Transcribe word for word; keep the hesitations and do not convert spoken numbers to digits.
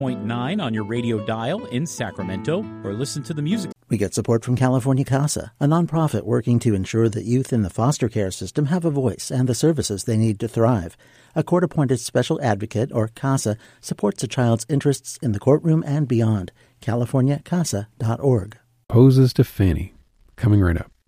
point nine on your radio dial in Sacramento, or listen to the music. We get support from California CASA, a nonprofit working to ensure that youth in the foster care system have a voice and the services they need to thrive. A court-appointed special advocate, or CASA, supports a child's interests in the courtroom and beyond. California C A S A dot org. Poses to Fanny, coming right up.